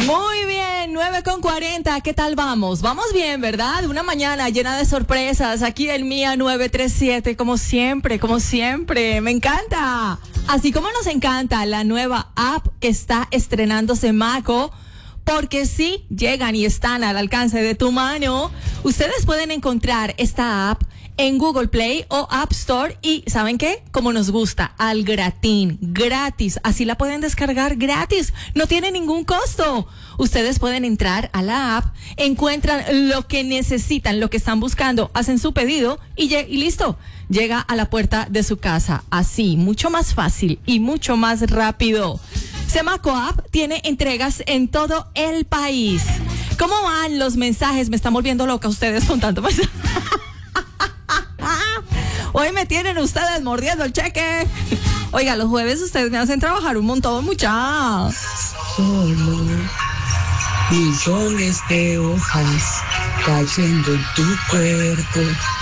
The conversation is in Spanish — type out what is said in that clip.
Muy bien, 9:40, ¿qué tal vamos? Vamos bien, ¿verdad? Una mañana llena de sorpresas, aquí en Mía 937, como siempre, me encanta. Así como nos encanta la nueva app que está estrenándose Maco, porque sí, llegan y están al alcance de tu mano. Ustedes pueden encontrar esta app en Google Play o App Store y ¿saben qué? Como nos gusta, al gratín, gratis. Así la pueden descargar gratis, no tiene ningún costo. Ustedes pueden entrar a la app, encuentran lo que necesitan, lo que están buscando, hacen su pedido y listo. Llega a la puerta de su casa. Así, mucho más fácil y mucho más rápido. Semaco App tiene entregas en todo el país. ¿Cómo van los mensajes? Me están volviendo loca ustedes con tanto mensaje. Hoy me tienen ustedes mordiendo el cheque. Oiga, los jueves ustedes me hacen trabajar un montón, mucha. Solo millones de hojas cayendo en tu cuerpo.